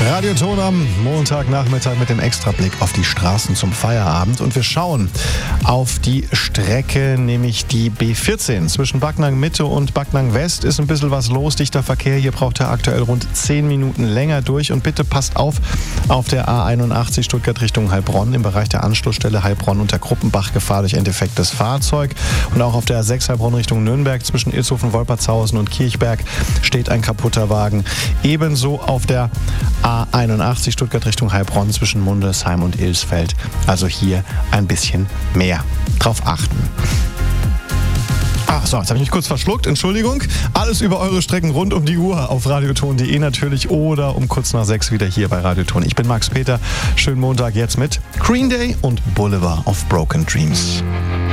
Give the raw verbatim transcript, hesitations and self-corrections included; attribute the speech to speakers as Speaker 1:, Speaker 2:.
Speaker 1: Radioton am Montagnachmittag mit dem Extrablick auf die Straßen zum Feierabend. Und wir schauen auf die Strecke, nämlich die B vierzehn. Zwischen Backnang Mitte und Backnang West ist ein bisschen was los. Dichter Verkehr. Hier braucht er aktuell rund zehn Minuten länger durch. Und bitte passt auf, auf der A einundachtzig Stuttgart Richtung Heilbronn im Bereich der Anschlussstelle Heilbronn unter Kruppenbach Gefahr durch ein defektes Fahrzeug. Und auch auf der A sechs Heilbronn Richtung Nürnberg zwischen Ilshofen, Wolpertshausen und Kirchberg steht ein kaputter Wagen. Ebenso auf der A einundachtzig Stuttgart Richtung Heilbronn zwischen Mundelsheim und Ilsfeld. Also hier ein bisschen mehr drauf achten. Ach so, jetzt habe ich mich kurz verschluckt. Entschuldigung. Alles über eure Strecken rund um die Uhr auf radioton punkt de natürlich oder um kurz nach sechs wieder hier bei Radioton. Ich bin Max Peter. Schönen Montag jetzt mit Green Day und Boulevard of Broken Dreams.